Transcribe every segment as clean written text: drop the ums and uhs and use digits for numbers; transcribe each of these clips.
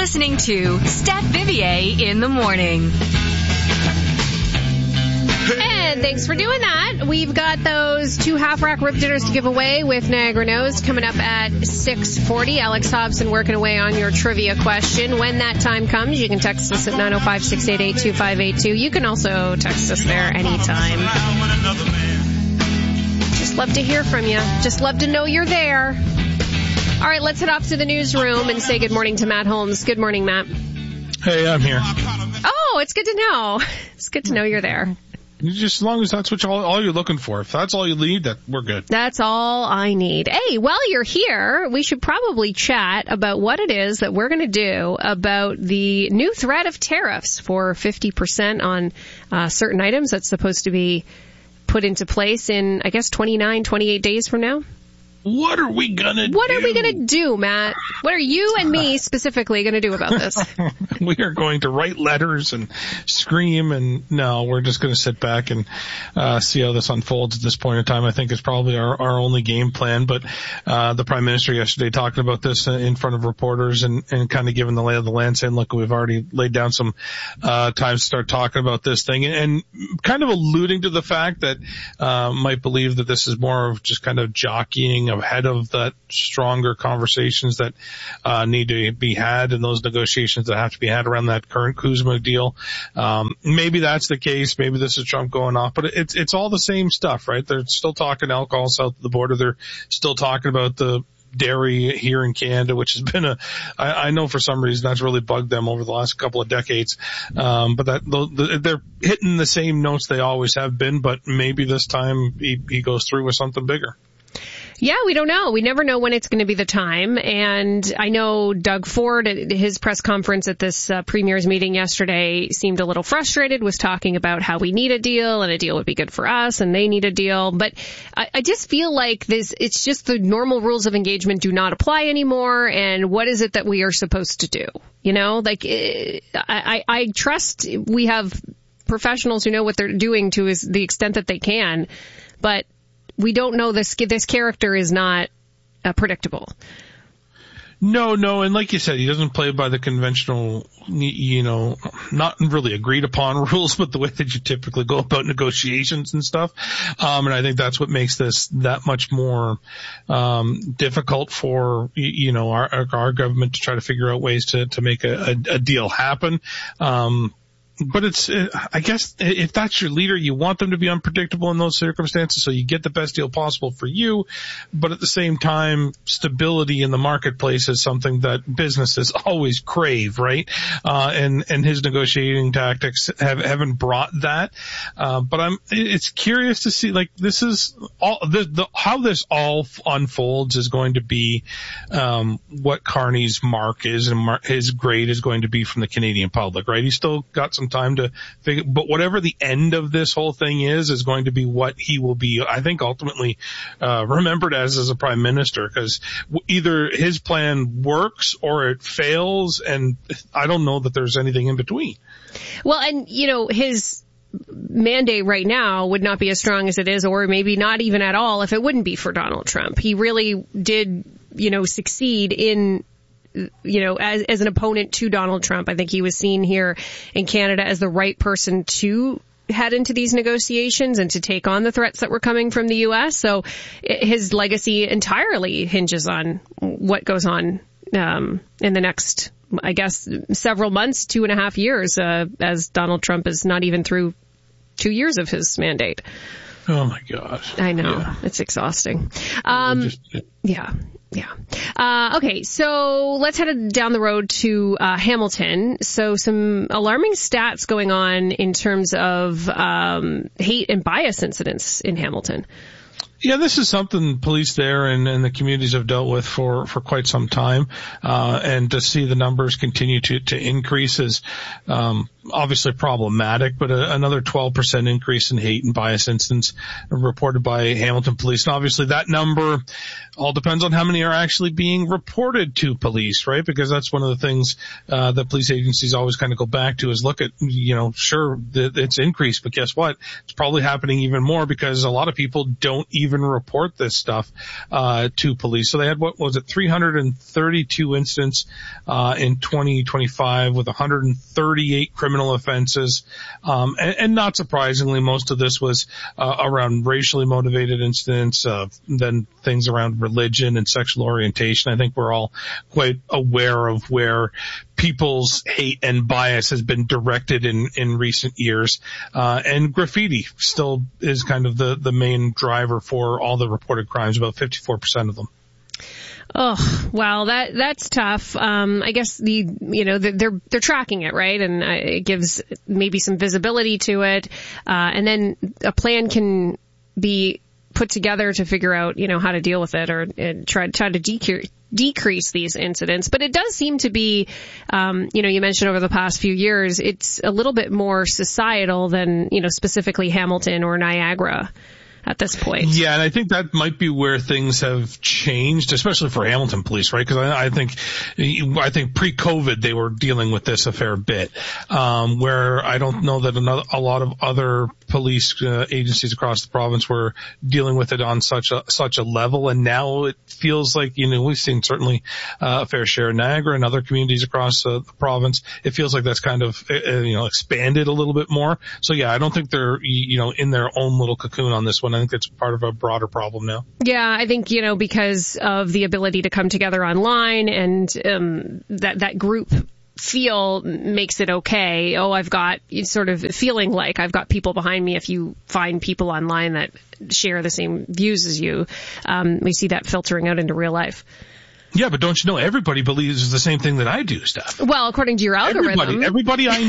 listening to Stat Vivier in the morning. And thanks for doing that. We've got those 2 half-rack rib dinners to give away with Niagara Nose coming up at 6:40. Alex Hobson working away on your trivia question. When that time comes, you can text us at 905-688-2582. You can also text us there anytime. Just love to hear from you. Just love to know you're there. All right, let's head off to the newsroom and say good morning to Matt Holmes. Good morning, Matt. Hey, I'm here. Oh, it's good to know. It's good to know you're there. Just as long as that's what all you're looking for. If that's all you need, we're good. That's all I need. Hey, while you're here, we should probably chat about what it is that we're going to do about the new threat of tariffs for 50% on certain items that's supposed to be put into place in, I guess, 28 days from now. What are we gonna do? What are we gonna do, Matt? What are you and me specifically gonna do about this? We are going to write letters and scream, and no, we're just gonna sit back and see how this unfolds at this point in time. I think it's probably our only game plan, but the Prime Minister yesterday talking about this in front of reporters and kind of giving the lay of the land, saying, look, we've already laid down some time to start talking about this thing, and kind of alluding to the fact that might believe that this is more of just kind of jockeying ahead of that stronger conversations that need to be had and those negotiations that have to be had around that current Kuzma deal. Maybe that's the case. Maybe this is Trump going off, but it's all the same stuff, right? They're still talking alcohol south of the border. They're still talking about the dairy here in Canada, which has been I know for some reason that's really bugged them over the last couple of decades. But they're hitting the same notes they always have been, but maybe this time he goes through with something bigger. Yeah, we don't know. We never know when it's going to be the time. And I know Doug Ford at his press conference at this premier's meeting yesterday seemed a little frustrated, was talking about how we need a deal and a deal would be good for us and they need a deal. But I just feel like it's just the normal rules of engagement do not apply anymore. And what is it that we are supposed to do? You know, like I trust we have professionals who know what they're doing to the extent that they can, but we don't know this character is not predictable. No, and like you said, he doesn't play by the conventional, not really agreed upon rules, but the way that you typically go about negotiations and stuff. And I think that's what makes this that much more difficult for, our government to try to figure out ways to make a deal happen. But I guess if that's your leader, you want them to be unpredictable in those circumstances so you get the best deal possible for you. But at the same time, stability in the marketplace is something that businesses always crave, right? And his negotiating tactics haven't brought that. But it's curious to see, like, this is all, how this all unfolds is going to be, what Carney's mark is and his grade is going to be from the Canadian public, right? He's still got some time to figure, but whatever the end of this whole thing is going to be what he will be, I think, ultimately remembered as a prime minister, because either his plan works or it fails, and I don't know that there's anything in between. Well, and his mandate right now would not be as strong as it is, or maybe not even at all, if it wouldn't be for Donald Trump. He really did, succeed in as an opponent to Donald Trump. I think he was seen here in Canada as the right person to head into these negotiations and to take on the threats that were coming from the U.S. So his legacy entirely hinges on what goes on in the next, I guess, several months, 2.5 years, as Donald Trump is not even through 2 years of his mandate. Oh, my gosh. I know. Yeah. It's exhausting. Yeah. Okay, so let's head down the road to Hamilton. So some alarming stats going on in terms of hate and bias incidents in Hamilton. Yeah, this is something police there and the communities have dealt with for quite some time. And to see the numbers continue to increase is obviously problematic, but another 12% increase in hate and bias incidents reported by Hamilton Police. And obviously that number all depends on how many are actually being reported to police, right? Because that's one of the things that police agencies always kind of go back to is look at, sure, it's increased, but guess what? It's probably happening even more because a lot of people don't even even report this stuff to police. So they had, 332 incidents in 2025 with 138 criminal offenses. And not surprisingly, most of this was around racially motivated incidents, then things around religion and sexual orientation. I think we're all quite aware of where people's hate and bias has been directed in recent years. And graffiti still is kind of the main driver for all the reported crimes, about 54% of them. Oh, well, that's tough. I guess they're tracking it, right? And it gives maybe some visibility to it. And then a plan can be put together to figure out, how to deal with it or try to decrease these incidents. But it does seem to be, you mentioned over the past few years, it's a little bit more societal than, specifically Hamilton or Niagara at this point. Yeah, and I think that might be where things have changed, especially for Hamilton police, right? Because I think pre-COVID they were dealing with this a fair bit, where I don't know that a lot of other police agencies across the province were dealing with it on such a level. And now it feels like, we've seen certainly a fair share in Niagara and other communities across the province. It feels like that's kind of, expanded a little bit more. So yeah, I don't think they're, in their own little cocoon on this one. I think it's part of a broader problem now. Yeah, I think, because of the ability to come together online and that group feel makes it okay. Oh, I've got sort of feeling like I've got people behind me. If you find people online that share the same views as you, we see that filtering out into real life. Yeah, but don't you know everybody believes the same thing that I do, Steph? Well, according to your algorithm. Everybody I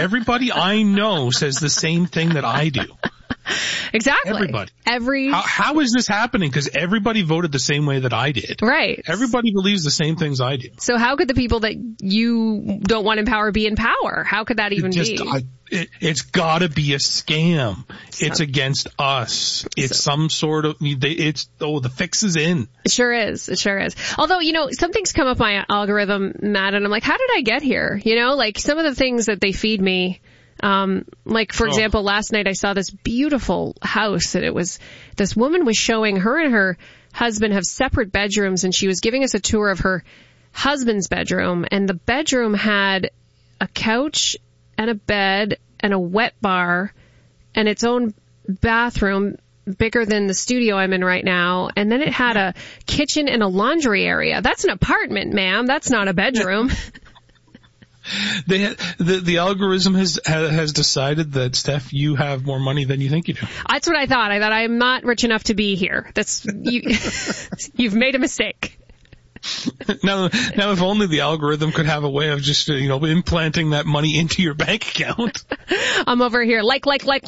know says the same thing that I do. Exactly. Everybody. How is this happening? Because everybody voted the same way that I did. Right. Everybody believes the same things I do. So how could the people that you don't want in power be in power? How could that even be? It's gotta be a scam. It's against us. It's some sort of, the fix is in. It sure is. Although, something's come up my algorithm, Matt, and I'm like, how did I get here? Like some of the things that they feed me, for example, last night I saw this beautiful house and this woman was showing her and her husband have separate bedrooms, and she was giving us a tour of her husband's bedroom, and the bedroom had a couch and a bed and a wet bar and its own bathroom bigger than the studio I'm in right now. And then it had a kitchen and a laundry area. That's an apartment, ma'am. That's not a bedroom. The algorithm has decided that, Steph, you have more money than you think you do. That's what I thought. I thought I'm not rich enough to be here. You've made a mistake. Now, if only the algorithm could have a way of just, implanting that money into your bank account. I'm over here. Like.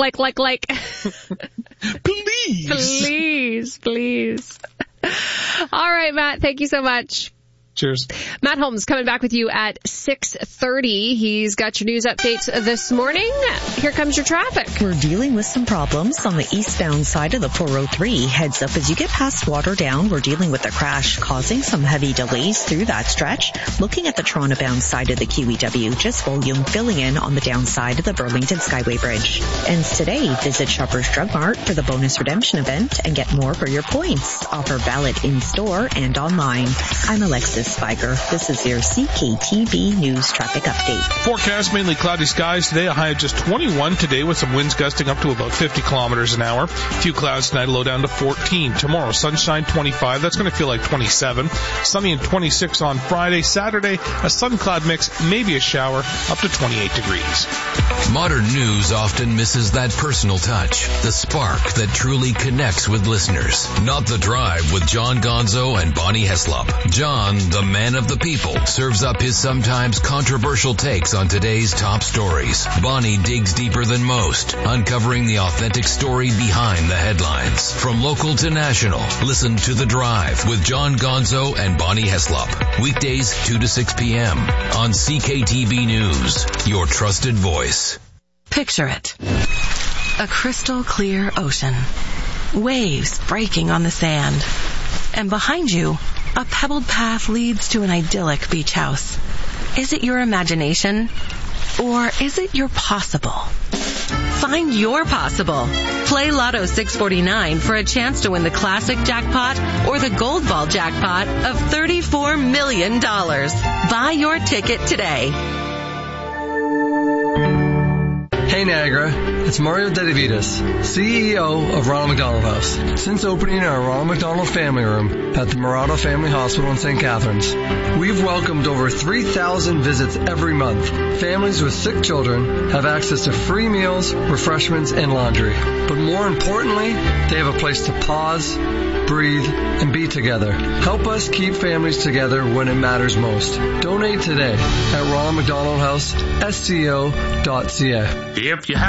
Please. All right, Matt. Thank you so much. Cheers. Matt Holmes coming back with you at 6:30. He's got your news updates this morning. Here comes your traffic. We're dealing with some problems on the eastbound side of the 403. Heads up as you get past Waterdown. We're dealing with a crash causing some heavy delays through that stretch. Looking at the Toronto-bound side of the QEW, just volume filling in on the downside of the Burlington Skyway Bridge. And today, visit Shoppers Drug Mart for the bonus redemption event and get more for your points. Offer valid in-store and online. I'm Alexis Spiker. This is your CKTB News Traffic Update. Forecast mainly cloudy skies today. A high of just 21 today with some winds gusting up to about 50 kilometers an hour. A few clouds tonight, low down to 14. Tomorrow, sunshine 25. That's going to feel like 27. Sunny and 26 on Friday. Saturday, a sun cloud mix, maybe a shower, up to 28 degrees. Modern news often misses that personal touch, the spark that truly connects with listeners. Not The Drive with John Gonzo and Bonnie Heslop. John, the man of the people, serves up his sometimes controversial takes on today's top stories. Bonnie digs deeper than most, uncovering the authentic story behind the headlines. From local to national, listen to The Drive with John Gonzo and Bonnie Heslop. Weekdays 2 to 6 p.m. on CKTB News, your trusted voice. Picture it. A crystal clear ocean. Waves breaking on the sand. And behind you, a pebbled path leads to an idyllic beach house. Is it your imagination? Or is it your possible? Find your possible. Play Lotto 649 for a chance to win the classic jackpot or the gold ball jackpot of $34 million. Buy your ticket today. Hey Niagara, it's Mario Dedivitas, CEO of Ronald McDonald House. Since opening our Ronald McDonald Family Room at the Murata Family Hospital in St. Catharines, we've welcomed over 3,000 visits every month. Families with sick children have access to free meals, refreshments, and laundry. But more importantly, they have a place to pause, breathe, and be together. Help us keep families together when it matters most. Donate today at Ronald McDonald House, SCO.ca. If you have